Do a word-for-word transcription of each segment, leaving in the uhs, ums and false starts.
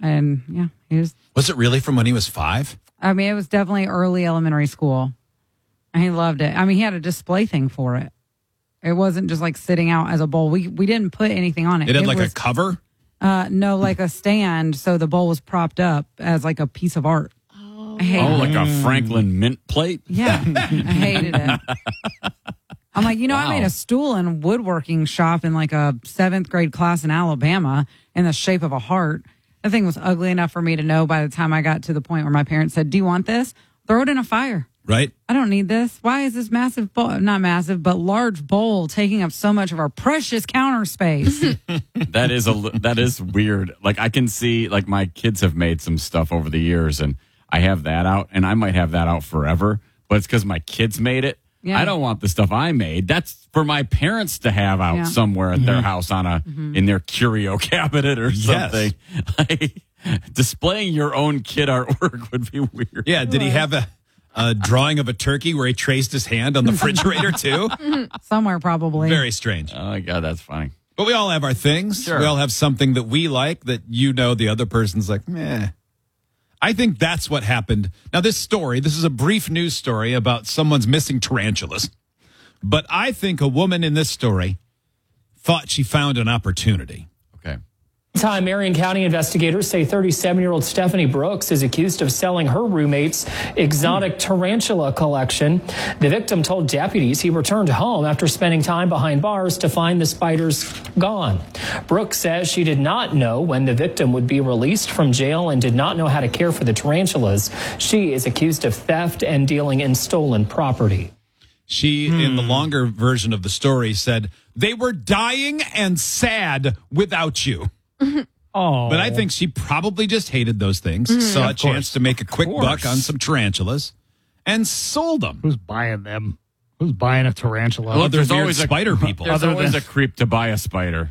And yeah, he was. Was it really from when he was five? I mean, it was definitely early elementary school. And he loved it. I mean, he had a display thing for it. It wasn't just like sitting out as a bowl. We we didn't put anything on it. It had it like was, a cover? Uh, no, like a stand. So the bowl was propped up as like a piece of art. Oh, I hated oh it. like a Franklin mint plate? Yeah, I hated it. I'm like, you know, Wow. I made a stool in a woodworking shop in like a seventh grade class in Alabama in the shape of a heart. The thing was ugly enough for me to know by the time I got to the point where my parents said, do you want this? Throw it in a fire. Right? I don't need this. Why is this massive bowl, not massive, but large bowl taking up so much of our precious counter space? That is a li- that is weird. Like I can see, like my kids have made some stuff over the years, and I have that out, and I might have that out forever. But it's because my kids made it. Yeah. I don't want the stuff I made. That's for my parents to have out Yeah. somewhere at their house on a in their curio cabinet or Yes. something. Like, displaying your own kid artwork would be weird. Yeah. Did he have a, a drawing of a turkey where he traced his hand on the refrigerator too? Somewhere probably. Very strange. Oh my god, that's funny. But we all have our things. Sure. We all have something that we like that you know the other person's like, meh. I think that's what happened. Now, this story, this is a brief news story about someone's missing tarantulas. But I think a woman in this story thought she found an opportunity. Okay. Time Marion County investigators say thirty-seven-year-old Stephanie Brooks is accused of selling her roommate's exotic tarantula collection. The victim told deputies he returned home after spending time behind bars to find the spiders gone. Brooks says she did not know when the victim would be released from jail and did not know how to care for the tarantulas. She is accused of theft and dealing in stolen property. She, in the longer version of the story, said, they were dying and sad without you. Oh, But I think she probably just hated those things, saw a chance to make a quick buck on some tarantulas, and sold them. who's buying them? Who's buying a tarantula? Well, there's there's always always a- spider people. There's Other always than- a creep to buy a spider.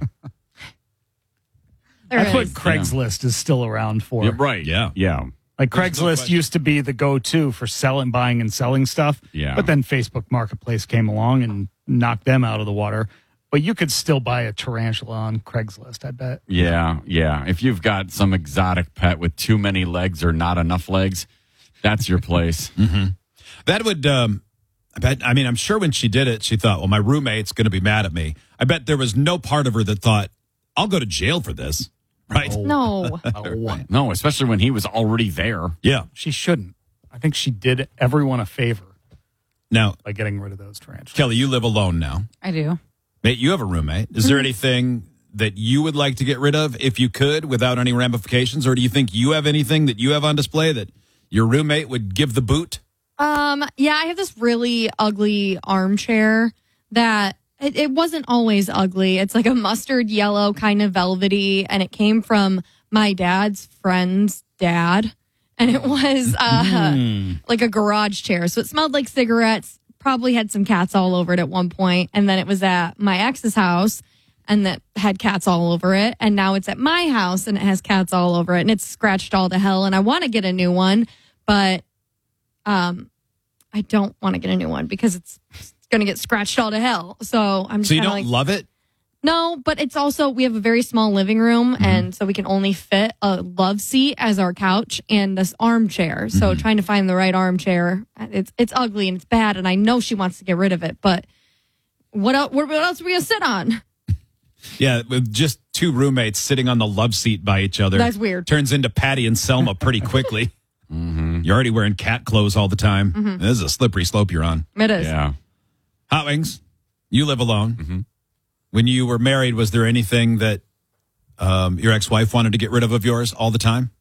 There That's what is. Craigslist is still around for. Yeah, right. Yeah. Yeah. Like There's no Craigslist question. used to be the go-to for selling, buying, and selling stuff. Yeah. But then Facebook Marketplace came along and knocked them out of the water. But you could still buy a tarantula on Craigslist, I bet. Yeah, yeah. If you've got some exotic pet with too many legs or not enough legs, that's your place. That would, um, I bet, I mean, I'm sure when she did it, she thought, well, my roommate's going to be mad at me. I bet there was no part of her that thought, I'll go to jail for this. Right? No. Oh, No, especially when he was already there. Yeah. she shouldn't. I think she did everyone a favor Now, by getting rid of those tarantulas. Kelly, you live alone now. I do. Mate, you have a roommate. Is there anything that you would like to get rid of if you could without any ramifications? Or do you think you have anything that you have on display that your roommate would give the boot? Um, yeah, I have this really ugly armchair that it, it wasn't always ugly. It's like a mustard yellow, kind of velvety, and it came from my dad's friend's dad. And it was uh, like a garage chair. So it smelled like cigarettes, probably had some cats all over it at one point. And then it was at my ex's house and that had cats all over it. And now it's at my house and it has cats all over it. And it's scratched all to hell. And I want to get a new one, but um, I don't want to get a new one because it's, it's going to get scratched all to hell. So I'm just So you kinda don't like, love it? no, but it's also, we have a very small living room, Mm-hmm. and so we can only fit a love seat as our couch and this armchair. So Mm-hmm. trying to find the right armchair, it's it's ugly and it's bad, and I know she wants to get rid of it, but what else, what else are we going to sit on? Yeah, with just two roommates sitting on the love seat by each other. That's weird. Turns into Patty and Selma pretty quickly. You're already wearing cat clothes all the time. Mm-hmm. This is a slippery slope you're on. It is. Yeah. Hot Wings, you live alone. Mm-hmm. When you were married, was there anything that um, your ex-wife wanted to get rid of of yours all the time?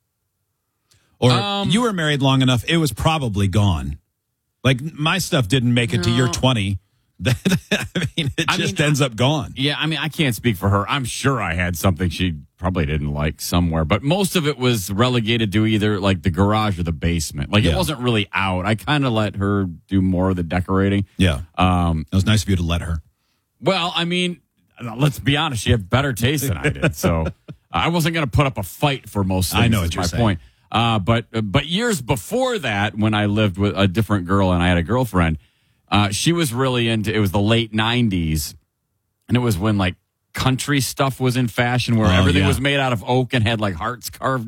Or Um, you were married long enough, it was probably gone. Like my stuff didn't make it to year twenty. I mean, it I just mean, ends up gone. Yeah, I mean, I can't speak for her. I'm sure I had something she probably didn't like somewhere, but most of it was relegated to either like the garage or the basement. Like Yeah. it wasn't really out. I kind of let her do more of the decorating. Yeah. Um, It was nice of you to let her. well, I mean, let's be honest. She had better taste than I did, so I wasn't going to put up a fight for most things. I know is what you're my saying. point. Uh, but but years before that, when I lived with a different girl and I had a girlfriend, uh, she was really into. It was the late nineties, and it was when like country stuff was in fashion, where Oh, everything yeah. was made out of oak and had like hearts carved